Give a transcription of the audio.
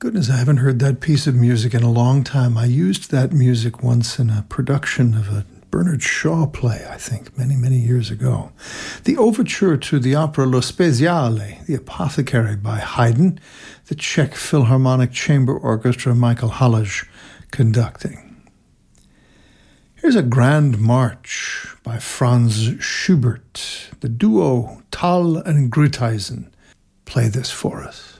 Goodness, I haven't heard that piece of music in a long time. I used that music once in a production of a Bernard Shaw play, I think, many, many years ago. The overture to the opera Lo Speziale, The Apothecary by Haydn, the Czech Philharmonic Chamber Orchestra, Michael Halage conducting. Here's a grand march by Franz Schubert. The duo Tal and Grutheisen play this for us.